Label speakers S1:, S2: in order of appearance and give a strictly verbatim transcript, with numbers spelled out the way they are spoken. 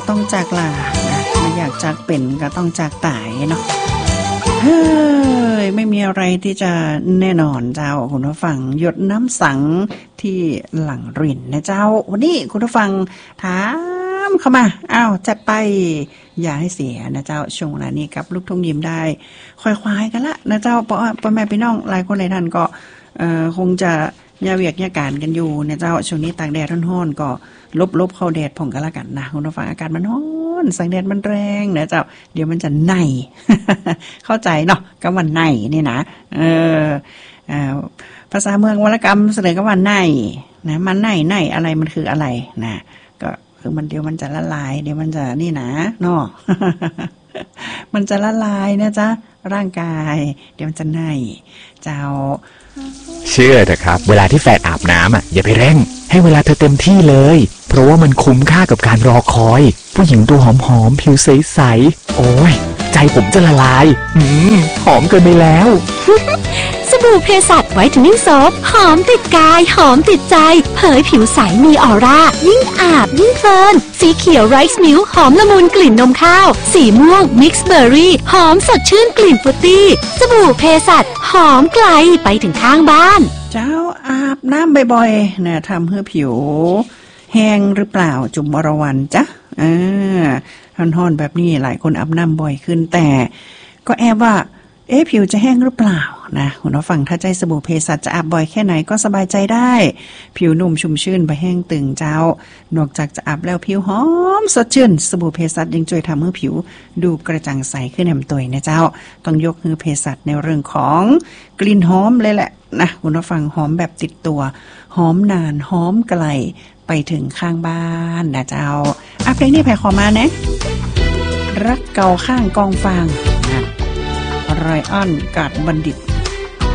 S1: ต้องจากลานะไม่อยากจากเป็นก็ต้องจากตายเนาะเฮ้ยไม่มีอะไรที่จะแน่นอนเจ้าคุณผู้ฟังหยดน้ำสังที่หลังรินนะเจ้าวันนี้คุณผู้ฟังถามเข้ามาอ้าวจัดไปอย่าให้เสียนะเจ้าช่วงเวลานี้กับลูกทุ่งยิ้มได้ค่อยควายกันละนะเจ้าเพราะพ่อแม่พี่น้องหลายคนหลายท่านก็เอ่อคงจะยาเวียกยาการกันอยู่นะเจ้าช่วงนี้ตากแดดร้อนๆก็ลบๆเข้าแดดผ่องกันละกันนะคุณผู้ฟังอากาศมันร้อนแสงแดดมันแรงนะเจ้าเดี๋ยวมันจะไหน เข้าใจเนาะก็ว่าไหนนี่นะเอออ่าภาษาเมืองวรรณกรรมเสนอก็ว่าไหนนะมันไหนไหนอะไรมันคืออะไรนะก็คือมันเดี๋ยวมันจะละลายเดี๋ยวมันจะนี่นะเนาะ มันจะละลายนะจ๊ะร่างกายเดี๋ยวมันจะไหนเจ้า
S2: เชื่อเถอะครับเวลาที่แฟนอาบน้ำอ่ะอย่าไปเร่งให้เวลาเธอเต็มที่เลยเพราะว่ามันคุ้มค่ากับการรอคอยผู้หญิงตัวหอมๆผิวใสๆโอ้ยใจผมจะละลายอืมหอมเกินไปแล้ว
S3: สบู่เพสัชไวท์เทนนิ่งโซฟหอมติดกายหอมติดใจเผยผิวใสมีออร่ายิ่งอาบยิ่งเพลินสีเขียวไรซ์มิลค์หอมละมุนกลิ่นนมข้าวสีม่วงมิกซ์เบอร์รี่หอมสดชื่นกลิ่นฟรุตตี้สบู่เพสัชหอมไกลไปถึงข้างบ้าน
S1: เจ้าอาบน้ำบ่อยๆนะทำให้ผิวแห้งหรือเปล่าจุ่มอรวรรณจ๊ะอ่าร้อนๆแบบนี้หลายคนอาบน้ำบ่อยขึ้นแต่ก็แอบว่าเอ๊ะผิวจะแห้งหรือเปล่านะคุณผู้ฟังถ้าใจสบู่เพสัชจะอาบบ่อยแค่ไหนก็สบายใจได้ผิวนุ่มชุ่มชื่นบ่แห้งตึงเจ้านอกจากจะอาบแล้วผิวหอมสดชื่นสบู่เพสัชยังช่วยทำให้ผิวดูกระจ่างใสขึ้นแหมตัวนะเจ้าต้องยกมือเพสัชในเรื่องของกลิ่นหอมเลยแหละนะคุณผู้ฟังหอมแบบติดตัวหอมนานหอมไกลไปถึงข้างบ้านนะเจ้าอ่ะเพลงนี้แผ่ขอมานะรักเก่าข้างกองฟางนะไรอันกาดบัณฑิต